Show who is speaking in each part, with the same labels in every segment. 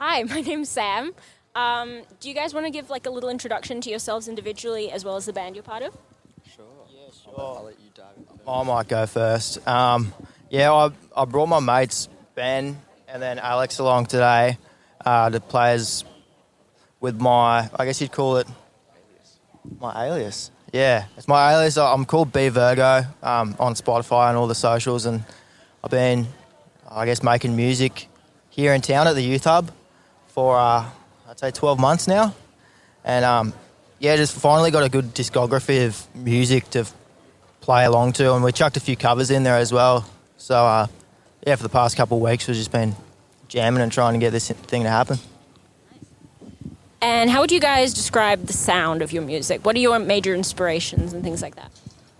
Speaker 1: Hi, my name's Sam. Do you guys want to give like a little introduction to yourselves individually as well as the band you're part of?
Speaker 2: Sure.
Speaker 3: Yeah, sure.
Speaker 2: I'll let you dive into it.
Speaker 3: I might go first. I brought my mates Ben and then Alex along today to play as with my, I guess you'd call it, my alias. Yeah, it's my alias. I'm called B Virgo on Spotify and all the socials, and I've been, I guess, making music here in town at the Youth Hub for, I'd say 12 months now. And, just finally got a good discography of music to play along to, and we chucked a few covers in there as well. So, for the past couple of weeks, we've just been jamming and trying to get this thing to happen.
Speaker 1: And how would you guys describe the sound of your music? What are your major inspirations and things like that?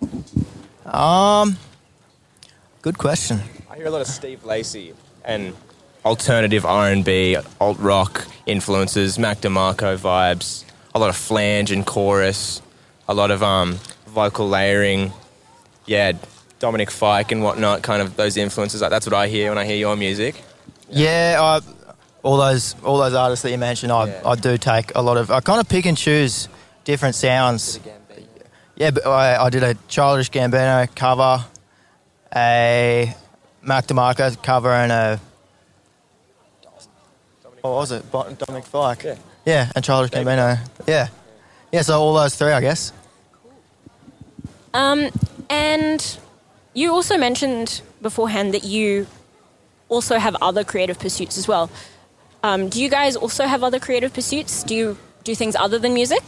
Speaker 3: Good question.
Speaker 4: I hear a lot of Steve Lacy and alternative R&B, alt rock influences, Mac DeMarco vibes, a lot of flange and chorus, a lot of vocal layering, Dominic Fike and whatnot, kind of those influences. Like, that's what I hear when I hear your music.
Speaker 3: Yeah, all those artists that you mentioned, I do take a lot of. I kind of pick and choose different sounds. Yeah, but I did a Childish Gambino cover, a Mac DeMarco cover, and a what was it? Dominic Fike. Yeah, and Childish Gambino. Yeah. So all those three, I guess.
Speaker 1: And you also mentioned beforehand that you also have other creative pursuits as well. Do you guys also have other creative pursuits? Do you do things other than music?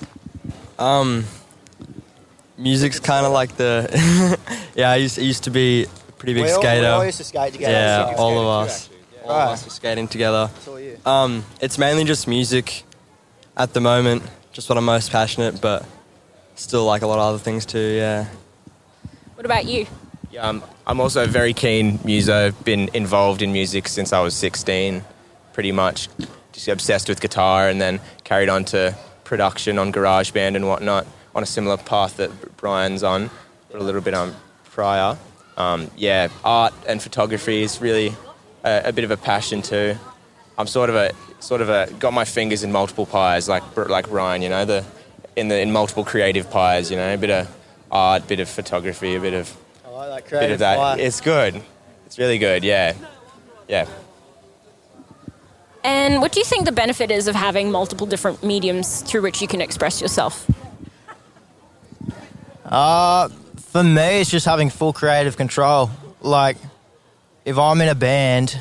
Speaker 2: Music's kind of like the... I used to be a pretty big skater.
Speaker 3: We all used to skate together.
Speaker 2: Yeah, all of us. All of us were skating together.
Speaker 3: That's all you.
Speaker 2: It's mainly just music at the moment, just what I'm most passionate, but still like a lot of other things too, yeah.
Speaker 1: What about you?
Speaker 4: Yeah, I'm also a very keen muso, been involved in music since I was 16, pretty much. Just obsessed with guitar and then carried on to production on GarageBand and whatnot, on a similar path that Brian's on, but a little bit prior. Art and photography is really a bit of a passion too. I'm sort of a got my fingers in multiple pies, like Ryan, you know, in multiple creative pies, you know, a bit of art, bit of photography, a bit of
Speaker 3: I like that creative
Speaker 4: bit of that.
Speaker 3: pie.
Speaker 4: It's good. It's really good. Yeah.
Speaker 1: And what do you think the benefit is of having multiple different mediums through which you can express yourself?
Speaker 3: For me, it's just having full creative control. Like, if I'm in a band,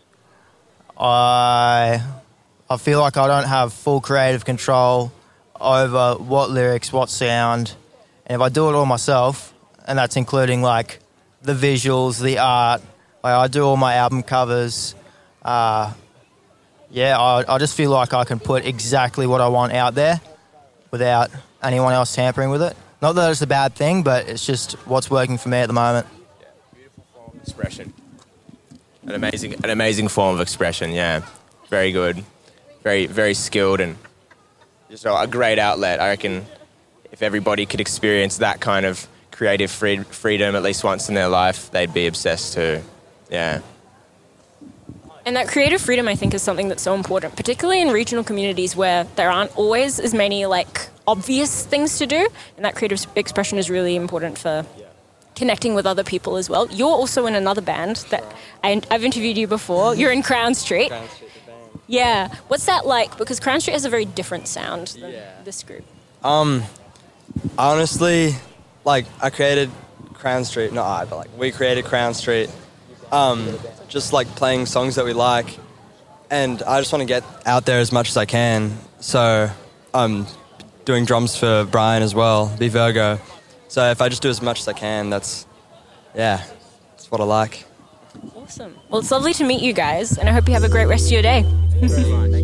Speaker 3: I feel like I don't have full creative control over what lyrics, what sound. And if I do it all myself, and that's including, like, the visuals, the art, like, I do all my album covers, I just feel like I can put exactly what I want out there without anyone else tampering with it. Not that it's a bad thing, but it's just what's working for me at the moment.
Speaker 4: Yeah, beautiful form of expression. An amazing form of expression, yeah. Very good. Very, very skilled and just a great outlet. I reckon if everybody could experience that kind of creative freedom at least once in their life, they'd be obsessed too. Yeah.
Speaker 1: And that creative freedom, I think, is something that's so important, particularly in regional communities where there aren't always as many, like, obvious things to do. And that creative expression is really important for connecting with other people as well. You're also in another band that I've interviewed you before. You're in Crown Street.
Speaker 2: Crown Street, the band.
Speaker 1: Yeah. What's that like? Because Crown Street has a very different sound than this group.
Speaker 2: Honestly, like, I created Crown Street, we created Crown Street, just like playing songs that we like, and I just want to get out there as much as I can. So I'm doing drums for Brian as well, B Virgo. So if I just do as much as I can, that's what I like.
Speaker 1: Awesome. Well, it's lovely to meet you guys, and I hope you have a great rest of your day.
Speaker 4: Thank you very much.